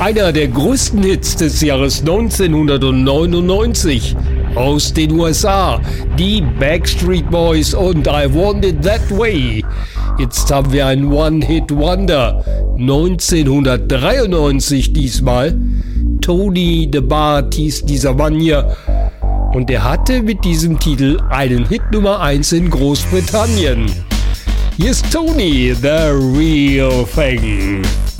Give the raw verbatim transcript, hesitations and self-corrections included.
Einer der größten Hits des Jahres neunzehnhundertneunundneunzig aus den U S A, die Backstreet Boys und I Want It That Way. Jetzt haben wir einen One-Hit-Wonder, neunzehnhundertdreiundneunzig diesmal. Tony the Bart hieß dieser Mann hier und er hatte mit diesem Titel einen Hit Nummer eins in Großbritannien. Hier ist Tony, The Real Thing.